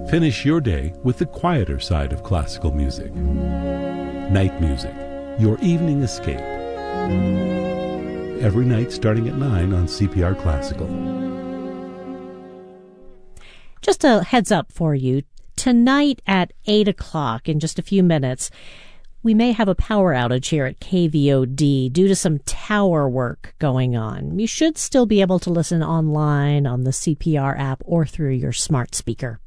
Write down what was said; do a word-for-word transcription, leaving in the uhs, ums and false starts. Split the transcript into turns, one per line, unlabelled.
Finish your day with the quieter side of classical music. Night Music, your evening escape. Every night starting at nine on C P R Classical.
Just a heads up for you. Tonight at eight o'clock, in just a few minutes, we may have a power outage here at K V O D due to some tower work going on. You should still be able to listen online on the C P R app or through your smart speaker.